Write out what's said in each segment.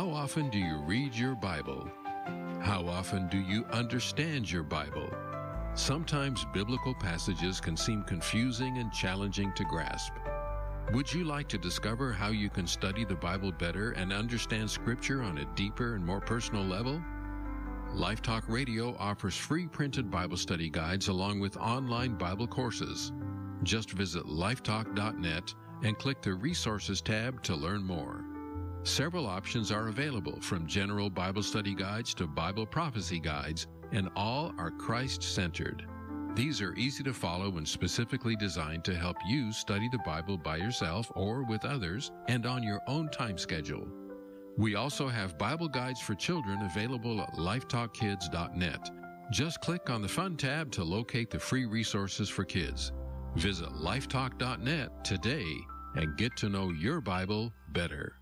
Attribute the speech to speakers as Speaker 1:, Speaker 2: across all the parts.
Speaker 1: How often do you read your Bible? How often do you understand your Bible? Sometimes biblical passages can seem confusing and challenging to grasp. Would you like to discover how you can study the Bible better and understand Scripture on a deeper and more personal level? Life Talk Radio offers free printed Bible study guides along with online Bible courses. Just visit lifetalk.net and click the Resources tab to learn more. Several options are available, from general Bible study guides to Bible prophecy guides, and all are Christ-centered. These are easy to follow and specifically designed to help you study the Bible by yourself or with others and on your own time schedule. We also have Bible guides for children available at lifetalkkids.net. Just click on the Fun tab to locate the free resources for kids. Visit lifetalk.net today and get to know your Bible better.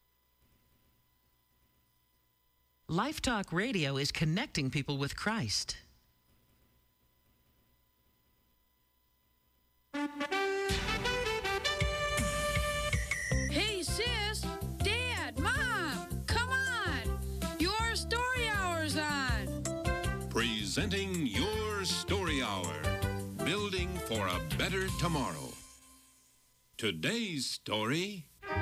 Speaker 2: Life Talk Radio is connecting people with Christ.
Speaker 3: Hey, sis, Dad, Mom, come on. Your Story Hour's on.
Speaker 4: Presenting Your Story Hour. Building for a better tomorrow. Today's story...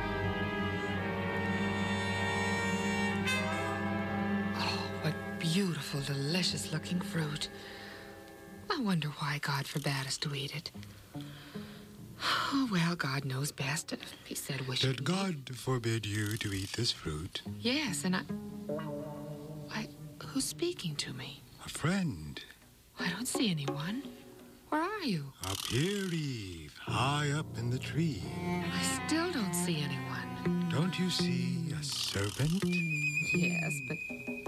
Speaker 5: Beautiful, delicious-looking fruit. I wonder why God forbade us to eat it. Oh, well, God knows best. He said we should.
Speaker 6: Did God forbid you to eat this fruit?
Speaker 5: Yes, and who's speaking to me?
Speaker 6: A friend.
Speaker 5: I don't see anyone. Where are you?
Speaker 6: Up here, Eve, high up in the tree.
Speaker 5: I still don't see anyone.
Speaker 6: Don't you see a serpent?
Speaker 5: Yes, but...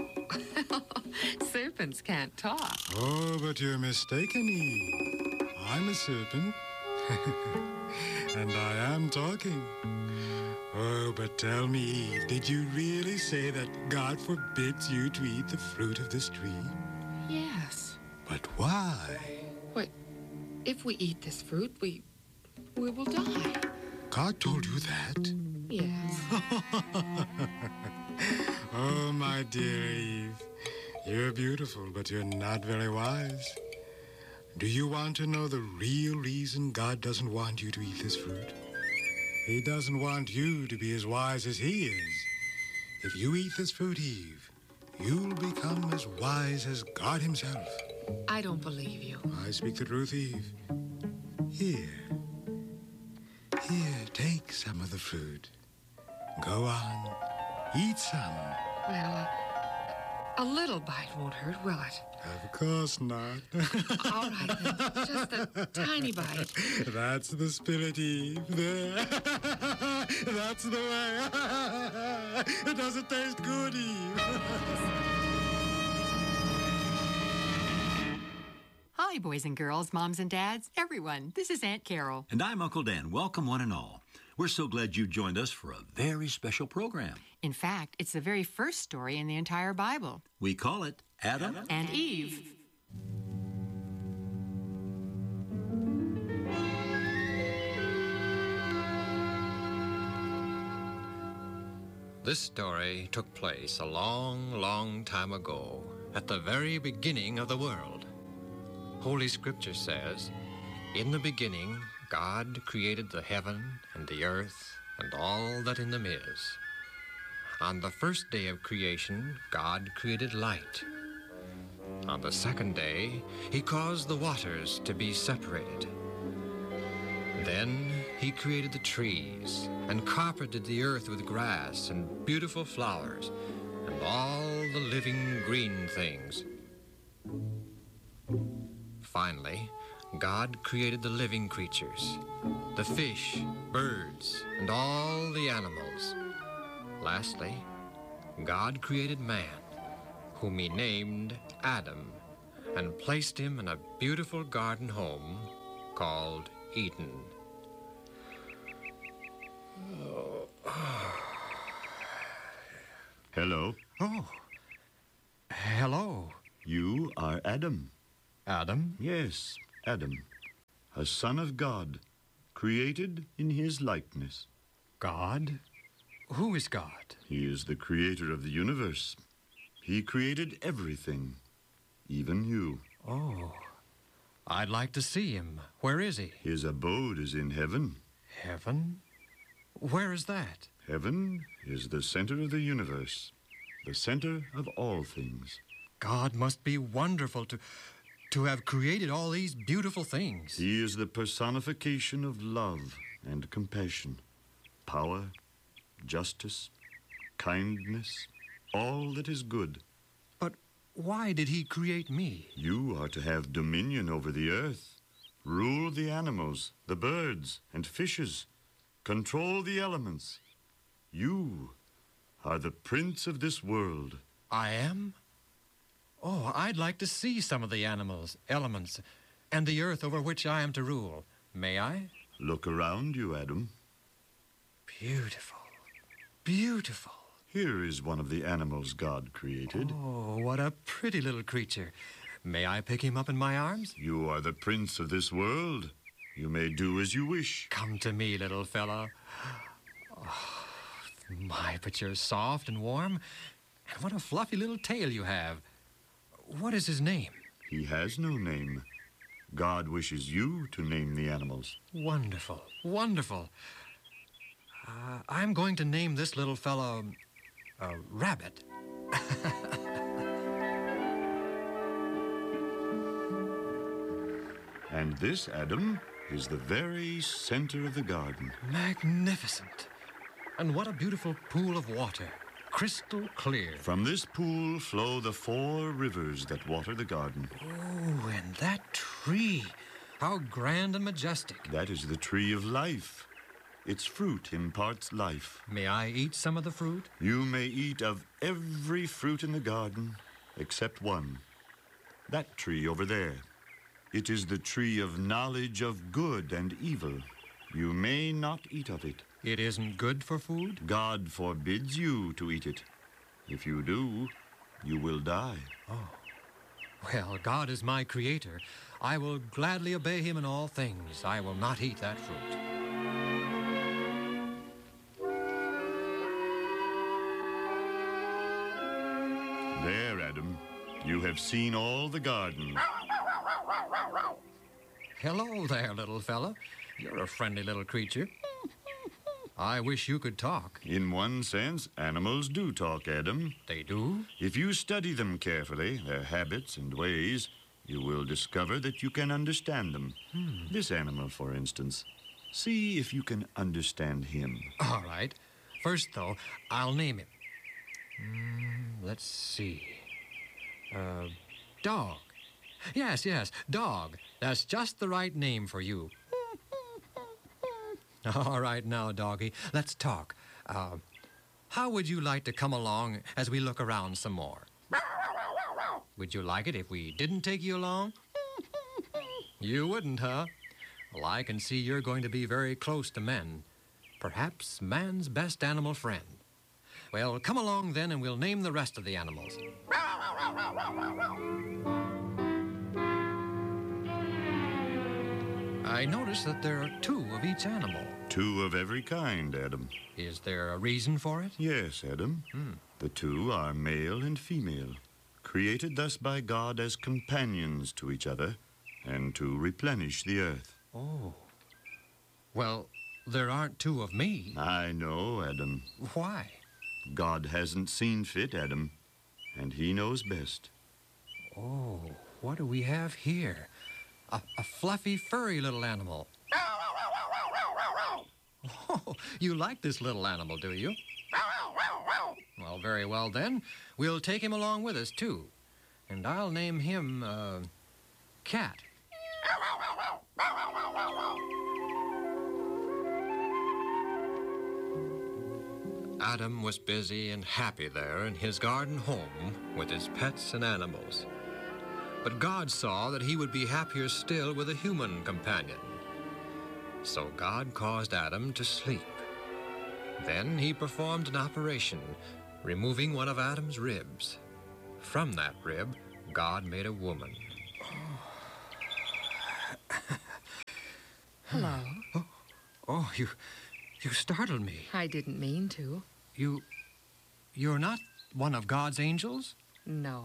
Speaker 5: serpents can't talk.
Speaker 6: Oh, but you're mistaken, Eve. I'm a serpent. And I am talking. Oh, but tell me, Eve, did you really say that God forbids you to eat the fruit of this tree?
Speaker 5: Yes.
Speaker 6: But why?
Speaker 5: Wait, if we eat this fruit, we will die.
Speaker 6: God told you that?
Speaker 5: Yes.
Speaker 6: Oh, my dear Eve, you're beautiful, but you're not very wise. Do you want to know the real reason God doesn't want you to eat this fruit? He doesn't want you to be as wise as he is. If you eat this fruit, Eve, you'll become as wise as God himself.
Speaker 5: I don't believe you.
Speaker 6: I speak the truth, Eve. Here, take some of the fruit. Go on, eat some.
Speaker 5: Well, a little bite won't hurt, will it?
Speaker 6: Of course not.
Speaker 5: All right, then. Just a tiny bite.
Speaker 6: That's the spirit, Eve. There. That's the way. Does it taste good, Eve?
Speaker 7: Hi, boys and girls, moms and dads, everyone. This is Aunt Carol.
Speaker 8: And I'm Uncle Dan. Welcome, one and all. We're so glad you joined us for a very special program.
Speaker 7: In fact, it's the very first story in the entire Bible.
Speaker 8: We call it Adam
Speaker 7: and Eve.
Speaker 9: This story took place a long, long time ago, at the very beginning of the world. Holy Scripture says, "In the beginning, God created the heaven and the earth and all that in them is. On the first day of creation, God created light. On the second day, he caused the waters to be separated. Then he created the trees and carpeted the earth with grass and beautiful flowers and all the living green things. Finally, God created the living creatures, the fish, birds, and all the animals. Lastly, God created man, whom he named Adam, and placed him in a beautiful garden home called Eden."
Speaker 10: Hello.
Speaker 9: Oh, hello.
Speaker 10: You are Adam.
Speaker 9: Adam?
Speaker 10: Yes, Adam, a son of God, created in his likeness.
Speaker 9: God? Who is God?
Speaker 10: He is the creator of the universe. He created everything, even you.
Speaker 9: Oh, I'd like to see him. Where is he?
Speaker 10: His abode is in heaven.
Speaker 9: Heaven? Where is that?
Speaker 10: Heaven is the center of the universe, the center of all things.
Speaker 9: God must be wonderful to have created all these beautiful things.
Speaker 10: He is the personification of love and compassion, power, justice, kindness, all that is good.
Speaker 9: But why did he create me?
Speaker 10: You are to have dominion over the earth, rule the animals, the birds, and fishes, control the elements. You are the prince of this world.
Speaker 9: I am? Oh, I'd like to see some of the animals, elements, and the earth over which I am to rule. May I?
Speaker 10: Look around you, Adam.
Speaker 9: Beautiful. Beautiful.
Speaker 10: Here is one of the animals God created.
Speaker 9: Oh, what a pretty little creature. May I pick him up in my arms?
Speaker 10: You are the prince of this world. You may do as you wish.
Speaker 9: Come to me, little fellow. Oh, my, but you're soft and warm. And what a fluffy little tail you have. What is his name?
Speaker 10: He has no name. God wishes you to name the animals.
Speaker 9: Wonderful, wonderful. I'm going to name this little fellow Rabbit.
Speaker 10: And this, Adam, is the very center of the garden.
Speaker 9: Magnificent. And what a beautiful pool of water. Crystal clear.
Speaker 10: From this pool flow the 4 rivers that water the garden.
Speaker 9: Oh, and that tree. How grand and majestic.
Speaker 10: That is the tree of life. Its fruit imparts life.
Speaker 9: May I eat some of the fruit?
Speaker 10: You may eat of every fruit in the garden except one. That tree over there. It is the tree of knowledge of good and evil. You may not eat of it.
Speaker 9: It isn't good for food?
Speaker 10: God forbids you to eat it. If you do, you will die.
Speaker 9: Oh. Well, God is my creator. I will gladly obey him in all things. I will not eat that fruit.
Speaker 10: There, Adam. You have seen all the garden.
Speaker 9: Hello there, little fella. You're a friendly little creature. I wish you could talk.
Speaker 10: In one sense, animals do talk, Adam.
Speaker 9: They do?
Speaker 10: If you study them carefully, their habits and ways, you will discover that you can understand them. This animal, for instance. See if you can understand him.
Speaker 9: All right. First, though, I'll name him. Let's see. Dog. Yes, dog. That's just the right name for you. All right now, doggy, let's talk. How would you like to come along as we look around some more? Would you like it if we didn't take you along? You wouldn't, huh? Well, I can see you're going to be very close to men. Perhaps man's best animal friend. Well, come along then and we'll name the rest of the animals. I notice that there are 2 of each animal.
Speaker 10: 2 of every kind, Adam.
Speaker 9: Is there a reason for it?
Speaker 10: Yes, Adam. The 2 are male and female, created thus by God as companions to each other and to replenish the earth.
Speaker 9: Oh. Well, there aren't 2 of me.
Speaker 10: I know, Adam.
Speaker 9: Why?
Speaker 10: God hasn't seen fit, Adam, and he knows best.
Speaker 9: Oh, what do we have here? A fluffy, furry little animal. Oh, you like this little animal, do you? Well, very well then. We'll take him along with us, too. And I'll name him, Cat. Adam was busy and happy there in his garden home with his pets and animals. But God saw that he would be happier still with a human companion. So God caused Adam to sleep. Then he performed an operation, removing one of Adam's ribs. From that rib, God made a woman.
Speaker 5: Hello.
Speaker 9: Oh, you startled me.
Speaker 5: I didn't mean to.
Speaker 9: you're not one of God's angels?
Speaker 5: No.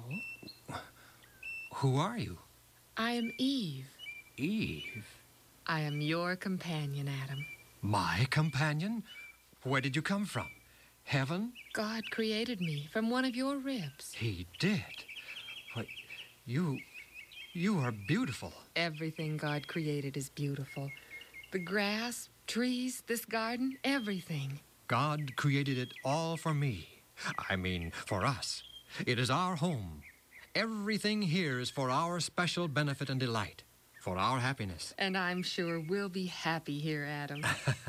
Speaker 9: Who are you?
Speaker 5: I am Eve.
Speaker 9: Eve?
Speaker 5: I am your companion, Adam.
Speaker 9: My companion? Where did you come from? Heaven?
Speaker 5: God created me from one of your ribs.
Speaker 9: He did? Why, you are beautiful.
Speaker 5: Everything God created is beautiful. The grass, trees, this garden, everything.
Speaker 9: God created it all for me. I mean, for us. It is our home. Everything here is for our special benefit and delight, for our happiness.
Speaker 5: And I'm sure we'll be happy here, Adam.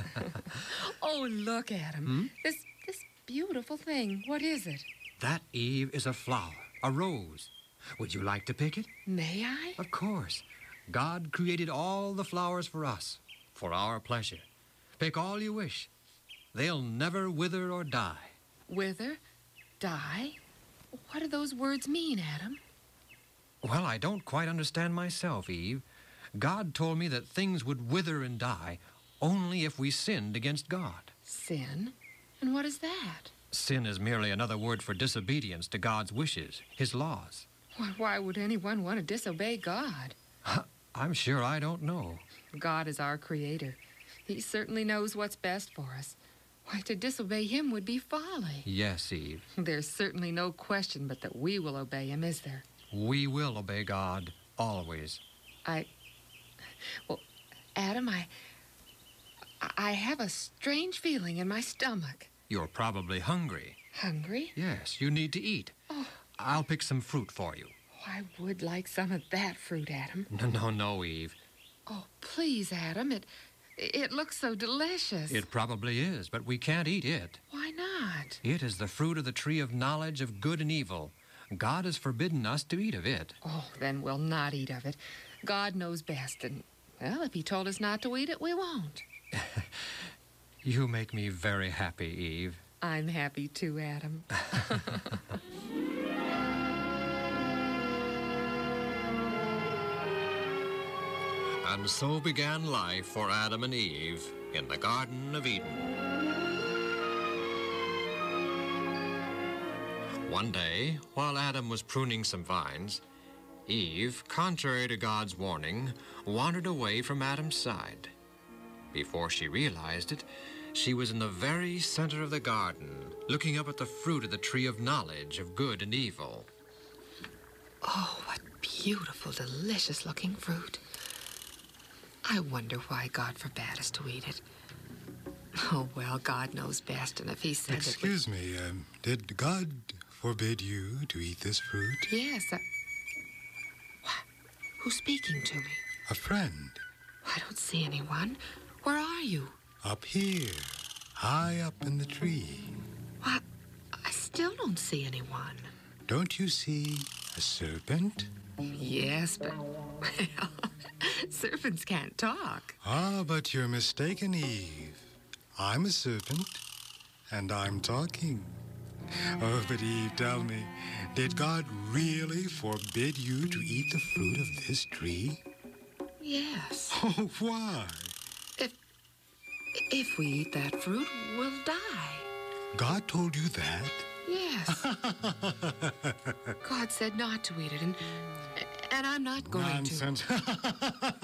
Speaker 5: Oh, look, Adam. This beautiful thing. What is it?
Speaker 9: That, Eve, is a flower, a rose. Would you like to pick it?
Speaker 5: May I?
Speaker 9: Of course. God created all the flowers for us, for our pleasure. Pick all you wish. They'll never wither or die.
Speaker 5: Wither? Die? What do those words mean, Adam?
Speaker 9: Well, I don't quite understand myself, Eve. God told me that things would wither and die only if we sinned against God.
Speaker 5: Sin? And what is that?
Speaker 9: Sin is merely another word for disobedience to God's wishes, His laws.
Speaker 5: Why would anyone want to disobey God?
Speaker 9: I'm sure I don't know.
Speaker 5: God is our creator. He certainly knows what's best for us. Why, to disobey Him would be folly.
Speaker 9: Yes, Eve.
Speaker 5: There's certainly no question but that we will obey Him, is there?
Speaker 9: We will obey God, always.
Speaker 5: Well, Adam, I have a strange feeling in my stomach.
Speaker 9: You're probably hungry.
Speaker 5: Hungry?
Speaker 9: Yes, you need to eat.
Speaker 5: Oh.
Speaker 9: I'll pick some fruit for you.
Speaker 5: I would like some of that fruit, Adam.
Speaker 9: No, Eve.
Speaker 5: Oh, please, Adam. It looks so delicious.
Speaker 9: It probably is, but we can't eat it.
Speaker 5: Why not?
Speaker 9: It is the fruit of the tree of knowledge of good and evil. God has forbidden us to eat of it.
Speaker 5: Oh, then we'll not eat of it. God knows best, and, well, if He told us not to eat it, we won't.
Speaker 9: You make me very happy, Eve.
Speaker 5: I'm happy too, Adam.
Speaker 9: And so began life for Adam and Eve in the Garden of Eden. One day, while Adam was pruning some vines, Eve, contrary to God's warning, wandered away from Adam's side. Before she realized it, she was in the very center of the garden, looking up at the fruit of the tree of knowledge of good and evil.
Speaker 5: Oh, what beautiful, delicious-looking fruit. I wonder why God forbade us to eat it. Oh, well, God knows best, and if He said
Speaker 6: Excuse me, did God forbid you to eat this fruit?
Speaker 5: Yes, What? Who's speaking to me?
Speaker 6: A friend.
Speaker 5: I don't see anyone. Where are you?
Speaker 6: Up here, high up in the tree.
Speaker 5: What? I still don't see anyone.
Speaker 6: Don't you see a serpent?
Speaker 5: Yes, but, well, serpents can't talk.
Speaker 6: Ah, but you're mistaken, Eve. I'm a serpent, and I'm talking. Oh, but Eve, tell me, did God really forbid you to eat the fruit of this tree?
Speaker 5: Yes.
Speaker 6: Oh, why?
Speaker 5: If we eat that fruit, we'll die.
Speaker 6: God told you that?
Speaker 5: Yes. God said not to eat it, and I'm not going
Speaker 6: Nonsense.
Speaker 5: to.